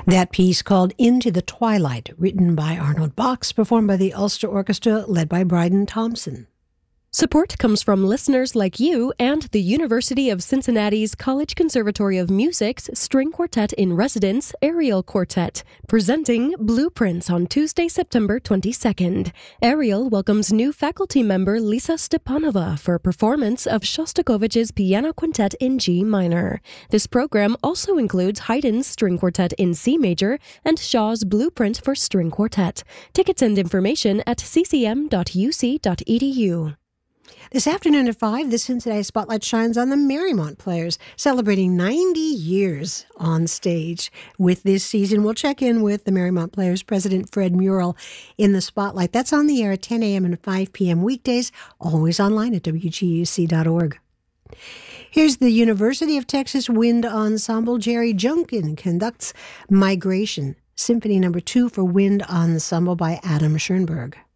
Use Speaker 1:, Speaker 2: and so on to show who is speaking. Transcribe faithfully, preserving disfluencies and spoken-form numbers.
Speaker 1: That piece called Into the Twilight, written by Arnold Box, performed by the Ulster Orchestra, led by Bryden Thompson.
Speaker 2: Support comes from listeners like you and the University of Cincinnati's College Conservatory of Music's String Quartet in Residence, Ariel Quartet, presenting Blueprints on Tuesday, September twenty-second. Ariel welcomes new faculty member Lisa Stepanova for a performance of Shostakovich's Piano Quintet in G minor. This program also includes Haydn's String Quartet in C major and Shaw's Blueprint for String Quartet. Tickets and information at c c m dot u c dot e d u.
Speaker 1: This afternoon at five, the Cincinnati Spotlight shines on the Marymount Players, celebrating ninety years on stage. With this season, we'll check in with the Marymount Players president, Fred Murrell, in the Spotlight. That's on the air at ten a.m. and five p.m. weekdays, always online at w g u c dot org. Here's the University of Texas Wind Ensemble. Jerry Junkin conducts Migration, Symphony Number Two for Wind Ensemble by Adam Schoenberg.